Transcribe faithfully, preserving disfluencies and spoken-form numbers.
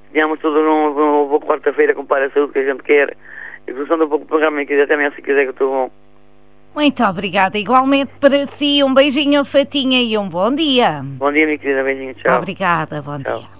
tenhamos todos uma, uma boa quarta-feira com para a saúde que a gente quer. E gostando um pouco do programa, minha querida, até amanhã se quiser que eu estou bom. Muito obrigada. Igualmente para si, um beijinho, Fatinha, e um bom dia. Bom dia, minha querida, beijinho, tchau. Obrigada, bom Tchau. dia.